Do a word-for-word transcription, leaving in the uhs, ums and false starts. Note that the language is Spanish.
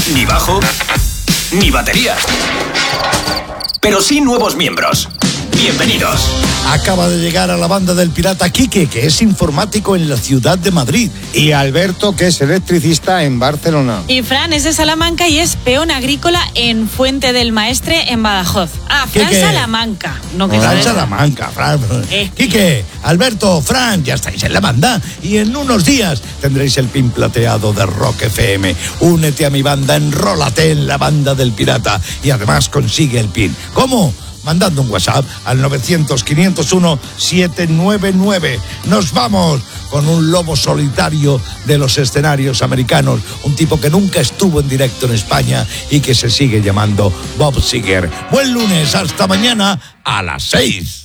ni bajo, ni batería. Pero sí nuevos miembros. Bienvenidos. Acaba de llegar a la banda del pirata Quique, que es informático en la ciudad de Madrid. Y Alberto, que es electricista en Barcelona. Y Fran es de Salamanca y es peón agrícola en Fuente del Maestre, en Badajoz. Ah, Fran Quique. Salamanca. No, que Fran sabes. Salamanca, Fran. Eh. Quique, Alberto, Fran, ya estáis en la banda y en unos días tendréis el pin plateado de Rock F M. Únete a mi banda, enrólate en la banda del pirata y además consigue el pin. ¿Cómo? Mandando un WhatsApp al novecientos, quinientos uno, setecientos noventa y nueve. Nos vamos con un lobo solitario de los escenarios americanos, un tipo que nunca estuvo en directo en España y que se sigue llamando Bob Seger. Buen lunes, hasta mañana a las seis.